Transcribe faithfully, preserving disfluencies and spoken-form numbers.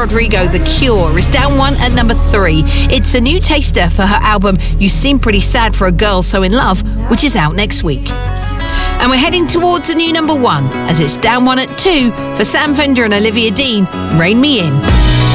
Rodrigo, The Cure, is down one at number three. It's a new taster for her album You Seem Pretty Sad for a Girl So in Love, which is out next week. And we're heading towards a new number one, as it's down one at two for Sam Fender and Olivia Dean, Rein Me In.